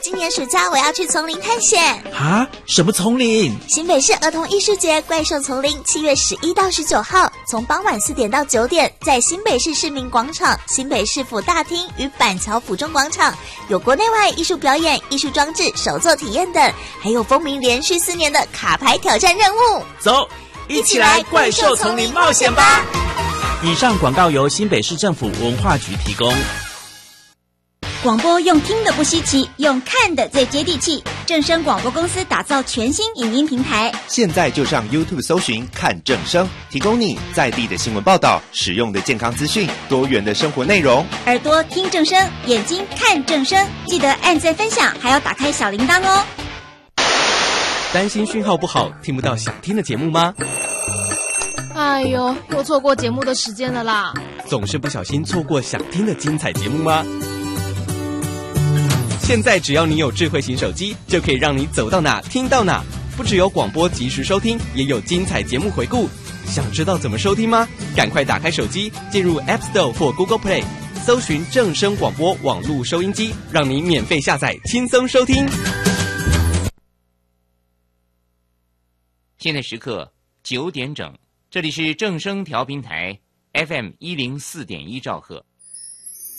今年暑假我要去丛林探险。 啊？什么丛林？ 新北市儿童艺术节怪兽丛林7月11到19号，从傍晚4点到9点，在新北市市民广场、新北市府大厅与板桥府中广场，有国内外艺术表演、艺术装置、手作体验等，还有风靡连续4年的卡牌挑战任务。 走，一起来怪兽丛林冒险吧！以上广告由新北市政府文化局提供。 广播用听的不稀奇，用看的最接地气。正声广播公司打造全新影音平台， 现在就上 YouTube 搜寻看正声，提供你在地的新闻报道、实用的健康资讯、多元的生活内容。 耳朵听正声，眼睛看正声，记得按赞分享，还要打开小铃铛哦。 担心讯号不好，听不到想听的节目吗？ 哎呦，又错过节目的时间了啦！ 总是不小心错过想听的精彩节目吗？现在只要你有智慧型手机，就可以让你走到哪听到哪。不只有广播及时收听，也有精彩节目回顾。想知道怎么收听吗？赶快打开手机，进入 App Store 或 Google Play， 搜寻正声广播网络收音机，让你免费下载，轻松收听。 现在时刻9点整，这里是正声调频台 FM104.1兆赫。